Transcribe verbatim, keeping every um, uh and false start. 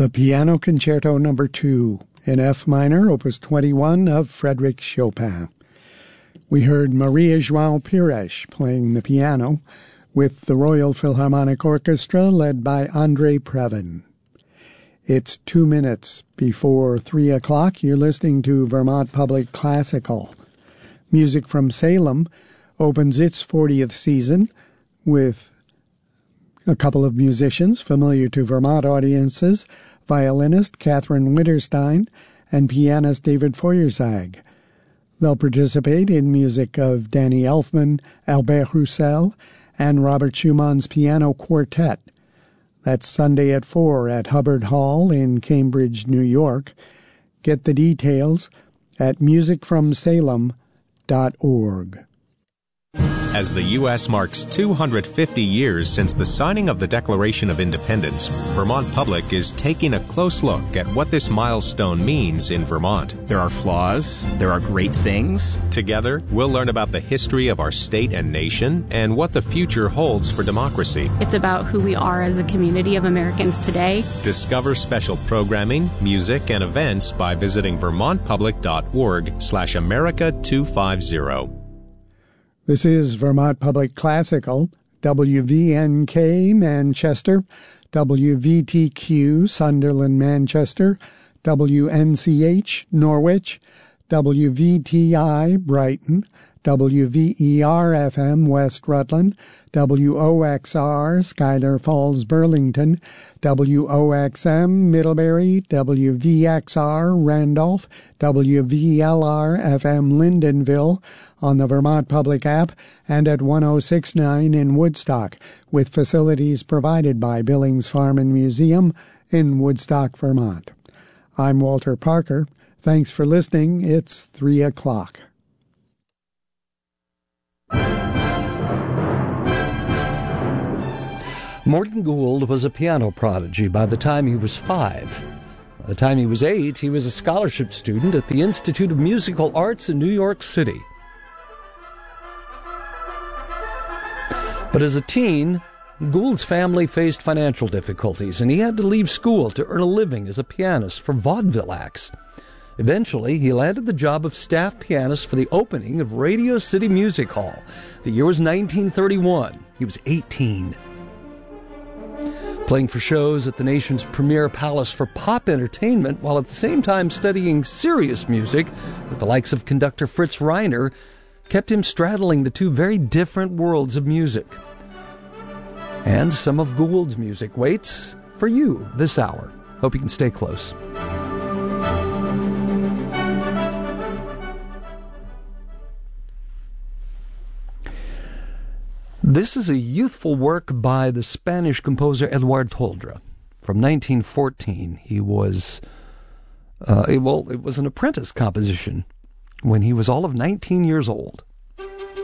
the Piano Concerto Number two in F minor, Opus twenty-one of Frédéric Chopin. We heard Maria João Pires playing the piano with the Royal Philharmonic Orchestra led by André Previn. It's two minutes before three o'clock. You're listening to Vermont Public Classical. Music from Salem opens its fortieth season with a couple of musicians familiar to Vermont audiences, violinist Catherine Winterstein and pianist David Feuerzag. They'll participate in music of Danny Elfman, Albert Roussel, and Robert Schumann's Piano Quartet. That's Sunday at four at Hubbard Hall in Cambridge, New York. Get the details at music from salem dot org. As the U S marks two hundred fifty years since the signing of the Declaration of Independence, Vermont Public is taking a close look at what this milestone means in Vermont. There are flaws, there are great things. Together, we'll learn about the history of our state and nation and what the future holds for democracy. It's about who we are as a community of Americans today. Discover special programming, music, and events by visiting vermont public dot org slash America two fifty. This is Vermont Public Classical, W V N K Manchester, W V T Q Sunderland Manchester, W N C H Norwich, W V T I Brighton, W V E R F M West Rutland, W O X R Schuyler Falls Burlington, W O X M Middlebury, W V X R Randolph, W V L R F M Lyndonville, on the Vermont Public app, and at one oh six point nine in Woodstock, with facilities provided by Billings Farm and Museum in Woodstock, Vermont. I'm Walter Parker. Thanks for listening. It's three o'clock. Morton Gould was a piano prodigy by the time he was five. By the time he was eight, he was a scholarship student at the Institute of Musical Arts in New York City. But as a teen, Gould's family faced financial difficulties, and he had to leave school to earn a living as a pianist for vaudeville acts. Eventually, he landed the job of staff pianist for the opening of Radio City Music Hall. The year was nineteen thirty-one. He was eighteen. Playing for shows at the nation's premier palace for pop entertainment, while at the same time studying serious music with the likes of conductor Fritz Reiner, kept him straddling the two very different worlds of music. And some of Gould's music waits for you this hour. Hope you can stay close. This is a youthful work by the Spanish composer Eduard Toldrá. From nineteen fourteen, he was, uh, well, it was an apprentice composition when he was all of nineteen years old.